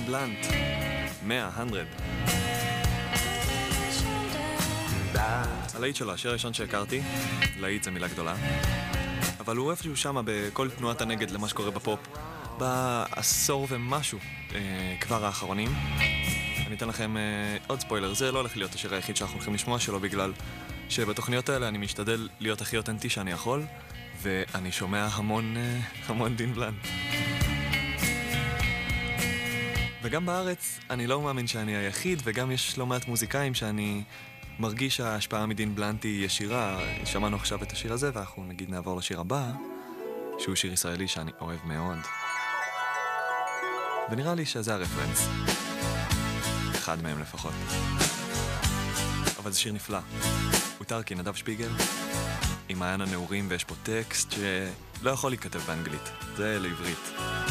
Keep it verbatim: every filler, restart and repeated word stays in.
בלנט, מאה, מאה. הלהיט שלו, השיר הראשון שהכרתי, להיט זה מילה גדולה, אבל הוא איפשהו שמה בכל תנועת הנגד למה שקורה בפופ, בעשור ומשהו אה, כבר האחרונים. אני אתן לכם אה, עוד ספוילר, זה לא הולך להיות השיר היחיד שאנחנו הולכים לשמוע שלו, בגלל שבתוכניות האלה אני משתדל להיות הכי אותנטי שאני יכול, ואני שומע המון, אה, המון דין בלנט. וגם בארץ אני לא מאמין שאני היחיד, וגם יש לא מעט מוזיקאים שאני מרגיש שההשפעה מדין בלנט היא ישירה. שמענו עכשיו את השיר הזה, ואנחנו נגיד נעבור לשיר הבא, שהוא שיר ישראלי שאני אוהב מאוד. ונראה לי שזה הרפרנס. אחד מהם לפחות. אבל זה שיר נפלא. הותר כי נדב שפיגל, עם מעיין הנעורים, ויש פה טקסט שלא יכול להיכתב באנגלית. זה לעברית.